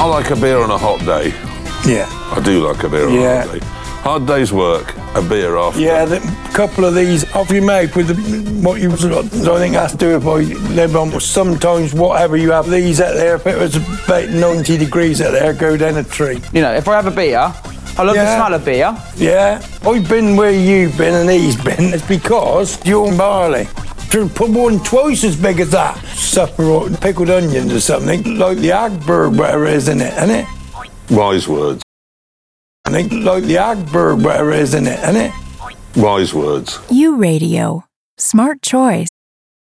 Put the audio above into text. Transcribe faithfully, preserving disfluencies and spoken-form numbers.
I like a beer on a hot day. Yeah. I do like a beer on Yeah. a hot day. Hard day's work, a beer after. Yeah, a couple of these off you make with the, what you, I think that's do if I live on. Sometimes whatever you have these out there, if it was about ninety degrees out there, go down a tree. You know, if I have a beer, I love Yeah. the smell of beer. Yeah, I've been where you've been and he's been. It's because you're barley. To put one twice as big as that. Supper or pickled onions or something, like the Agberg, whatever it is in it, isn't it? Wise words. I think like the Agberg, whatever it is in it, isn't it? Wise words. U Radio. Smart choice.